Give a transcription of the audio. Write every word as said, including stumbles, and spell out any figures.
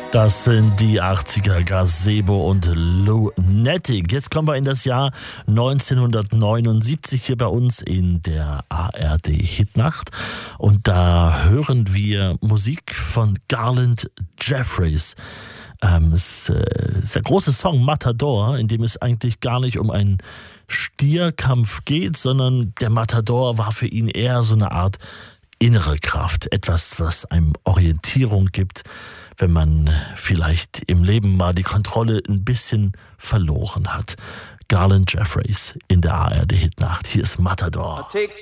Das sind die achtziger, Gazebo und Lunatic. Jetzt kommen wir in das Jahr neunzehnhundertneunundsiebzig hier bei uns in der A R D-Hitnacht. Und da hören wir Musik von Garland Jeffreys. Ähm, es ist der große Song Matador, in dem es eigentlich gar nicht um einen Stierkampf geht, sondern der Matador war für ihn eher so eine Art innere Kraft. Etwas, was einem Orientierung gibt, wenn man vielleicht im Leben mal die Kontrolle ein bisschen verloren hat. Garland Jeffreys in der A R D-Hitnacht. Hier ist Matador.